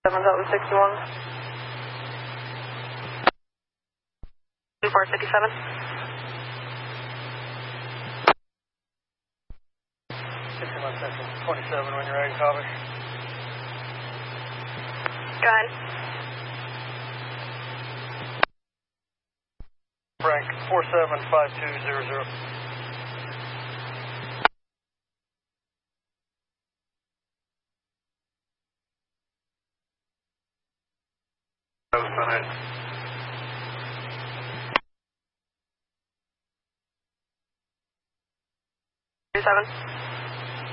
7's out with 61. 2457. 61 Central, 27 when you're ready, copy. Go ahead. Frank, 475200. On it. 37.